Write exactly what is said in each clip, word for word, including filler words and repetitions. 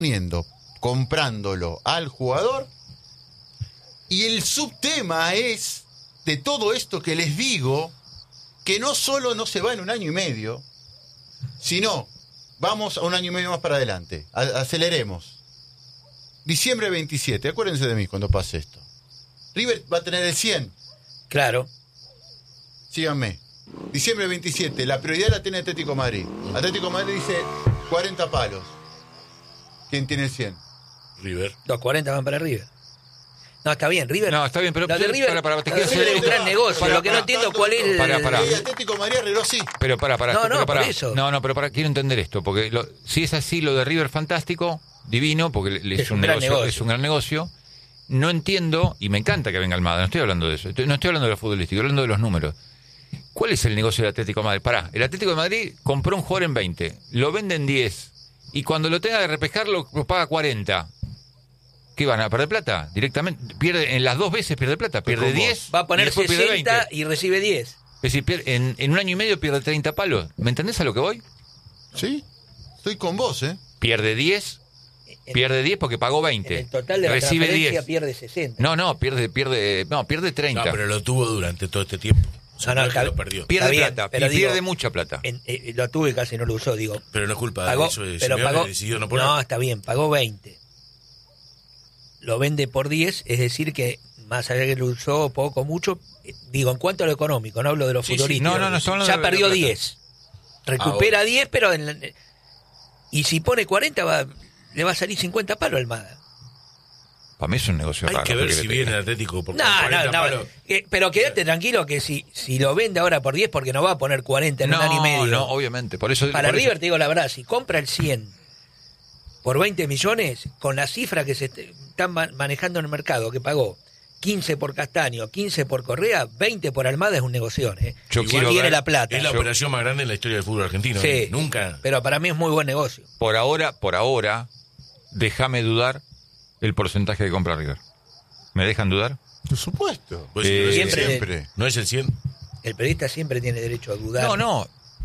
poniendo, comprándolo al jugador. Y el subtema es de todo esto que les digo, que no solo no se va en un año y medio, sino vamos a un año y medio más para adelante. A- aceleremos. Diciembre veintisiete, acuérdense de mí cuando pase esto. River va a tener el cien. Claro. Síganme. Diciembre veintisiete, la prioridad la tiene Atlético de Madrid. Atlético de Madrid dice cuarenta palos. ¿Quién tiene el cien? River. Los cuarenta van para River. No, está bien, River. No, está bien, pero Lo de River, para, para, te lo quiero de hacer River es un gran negocio. para, lo que no para, entiendo cuál es el... Para, para. Y Atlético de Madrid arregló sí. Pero para, para. No, no, pero para. por eso. No, no, pero para, quiero entender esto, porque lo, si es así, lo de River fantástico, divino, porque le- le es, Es un, un gran negocio, negocio. es un gran negocio. No entiendo, y me encanta que venga Almada, no estoy hablando de eso, estoy- no estoy hablando de lo futbolístico, estoy hablando de los números. ¿Cuál es el negocio del Atlético de Madrid? Pará, el Atlético de Madrid compró un jugador en veinte, lo vende en diez, y cuando lo tenga que repescar lo, lo paga cuarenta. ¿Qué van a perder plata? Directamente, pierde en las dos veces pierde plata, pierde ¿Cómo? diez, Va a poner y después pierde sesenta veinte. y recibe diez. Es decir, pierde- en, en un año y medio pierde treinta palos. ¿Me entendés a lo que voy? ¿Sí? Estoy con vos, ¿eh? Pierde diez, En- pierde diez porque pagó En veinte. el total de la Recibe transferencia diez. pierde sesenta. No, no, pierde, pierde, no, pierde treinta. No, pero lo tuvo durante todo este tiempo. O sea, No, no, no es que está- lo perdió. Pierde Está bien, plata, pero y digo- pierde mucha plata. En- eh, lo tuve y casi no lo usó, digo. Pero no es culpa Pagó, de eso de pero Simeone, pagó, decidió no poner. no, está bien, pagó veinte. Lo vende por diez, es decir que más allá que lo usó poco, mucho, eh, digo, en cuanto a lo económico, no hablo de lo Sí, sí, futbolístico. no, no, no, estamos hablando ya de la perdió plata. diez. Recupera Ahora. diez, pero en la- y si pone cuarenta va, le va a salir cincuenta palos al Almada. Para mí es un negocio Hay raro. que ver ¿qué si querés que viene te el Atlético por No, cuarenta no, no. palos. eh, pero quédate tranquilo que si, si lo vende ahora por diez, porque no va a poner cuarenta en diga? un año y medio. No, no, obviamente. Por eso, Para por eso- River, te digo la verdad, si compra el cien por veinte millones, con la cifra que se est- están ma- manejando en el mercado, que pagó quince por Castaño, quince por Correa, veinte por Almada, es un negocio, ¿eh? Yo Igual quiero tiene ver- la plata. Es la Yo- operación más grande en la historia del fútbol argentino. Sí, ¿eh? Nunca. Pero para mí es muy buen negocio. por ahora, por ahora, déjame dudar el porcentaje de compra River. ¿Me dejan dudar? Por supuesto. Pues, Eh, no, es el siempre- cien. Siempre. ¿No es el cien? El periodista siempre tiene derecho a dudar. No, no.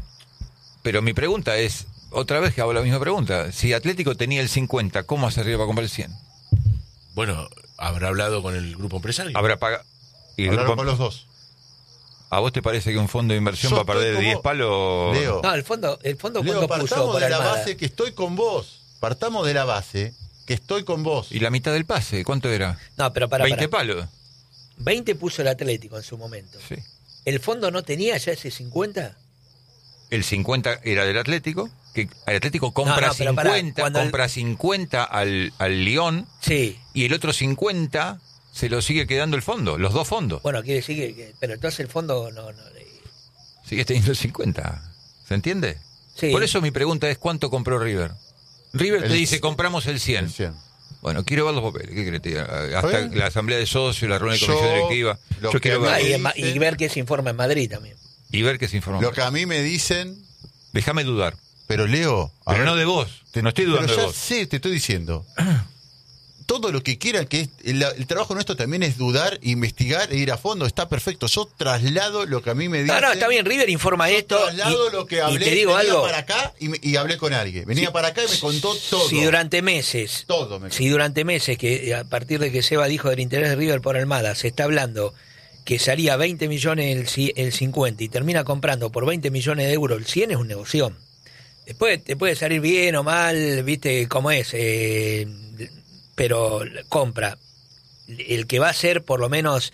Pero mi pregunta es, otra vez que hago la misma pregunta. Si Atlético tenía el cincuenta, ¿cómo hace River para comprar el cien? Bueno, habrá hablado con el grupo empresario. Habrá pagado... ¿Y el Hablaron grupo- con los dos. ¿A vos te parece que un fondo de inversión Yo va a perder estoy diez como- palos? Leo, No, el fondo, el fondo Leo, ¿cuánto puso partamos por de la Almada? base que estoy con vos. Partamos de la base que estoy con vos. ¿Y la mitad del pase? ¿Cuánto era? No, pero para, ¿veinte para. palos? veinte puso el Atlético en su momento. Sí. ¿El fondo no tenía ya ese cincuenta? El cincuenta era del Atlético, que el Atlético compra No, no, pero pará, cincuenta, cuando el- compra cincuenta al, al Lyon Sí. y el otro cincuenta se lo sigue quedando el fondo, los dos fondos. Bueno, quiere decir que, que- pero entonces el fondo no, no eh, Sigue teniendo el cincuenta. ¿Se entiende? sí. Por eso mi pregunta es ¿cuánto compró River? River El- te dice compramos el cien. El cien. Bueno, quiero ver los papeles. ¿Qué querés que te diga? Hasta bien? la asamblea de socios, la reunión de Yo, comisión directiva. lo Yo que quiero a mí Ah, ver y, en Ma- dice- y ver qué se informa en Madrid también. y ver qué se informa. Lo que a mí me dicen, Déjame dudar. pero Leo, a Pero ver, no de vos. te- no estoy dudando pero de ya vos. sé, te estoy diciendo. Todo lo que quieran, que es, el, el trabajo nuestro también es dudar, investigar e ir a fondo. Está perfecto. Yo traslado lo que a mí me dicen. No, no, está bien, River informa Yo esto. traslado y, lo que y hablé. te digo venía algo. para acá y, me- y hablé con alguien. Venía Sí. para acá y me contó todo. Si durante meses, Todo me si durante meses, que a partir de que Seba dijo del interés de River por Almada, se está hablando que salía veinte millones el, ci- el cincuenta y termina comprando por veinte millones de euros el cien, es un negocio. Después te puede salir bien o mal, viste cómo es, eh, pero compra. El que va a ser por lo menos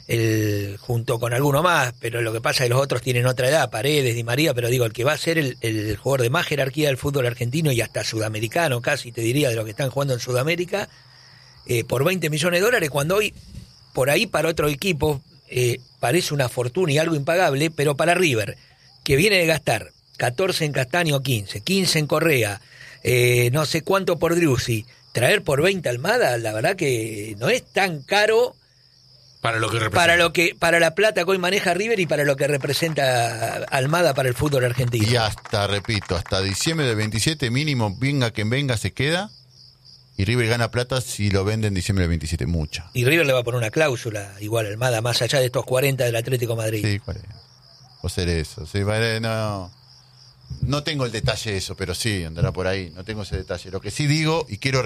el junto con alguno más, pero lo que pasa es que los otros tienen otra edad, Paredes, Di María, pero digo, el que va a ser el, el jugador de más jerarquía del fútbol argentino y hasta sudamericano casi, te diría, de lo que están jugando en Sudamérica, eh, por veinte millones de dólares, cuando hoy, por ahí para otro equipo, eh, parece una fortuna y algo impagable, pero para River, que viene de gastar catorce en Castaño, quince, quince en Correa, eh, no sé cuánto por Driussi, traer por veinte Almada, la verdad que no es tan caro Para lo que representa. para lo que para la plata que hoy maneja River y para lo que representa Almada para el fútbol argentino. Y hasta, repito, hasta diciembre del veintisiete mínimo, venga quien venga, se queda. Y River gana plata si lo vende en diciembre del veintisiete, mucha. Y River le va a poner una cláusula igual a Almada, más allá de estos cuarenta del Atlético de Madrid. Sí, ¿cuál es? O ser eso. Sí, vale, no. No tengo el detalle de eso, pero sí, andará por ahí. No tengo ese detalle. Lo que sí digo, y quiero